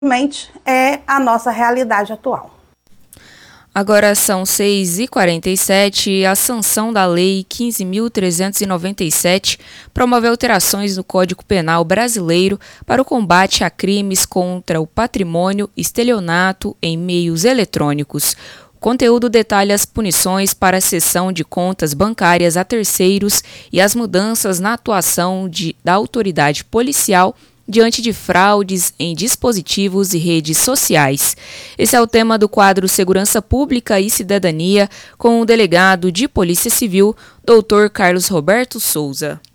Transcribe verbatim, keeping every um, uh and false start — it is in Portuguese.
é a nossa realidade atual. Agora são seis e quarenta e sete. A sanção da Lei quinze mil trezentos e noventa e sete promove alterações no Código Penal brasileiro para o combate a crimes contra o patrimônio, estelionato em meios eletrônicos. O conteúdo detalha as punições para a cessão de contas bancárias a terceiros e as mudanças na atuação de, da autoridade policial diante de fraudes em dispositivos e redes sociais. Esse é o tema do quadro Segurança Pública e Cidadania, com o delegado de Polícia Civil, doutor Carlos Roberto Souza.